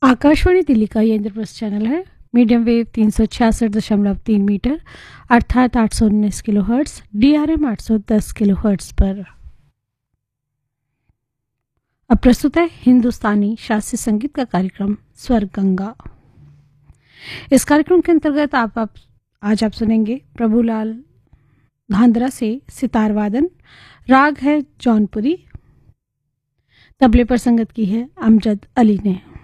आकाशवाणी दिल्ली का ये इंद्रप्रस्थ चैनल है। मीडियम वेव 366.3 मीटर अर्थात 819 kilo hertz, DRM 810 kilo hertz पर। अब प्रस्तुत है हिंदुस्तानी शास्त्रीय संगीत का कार्यक्रम स्वर गंगा। इस कार्यक्रम के अंतर्गत आज आप सुनेंगे प्रभुलाल धांधरा से सितार वादन। राग है जौनपुरी। तबले पर संगत की है अमजद अली ने।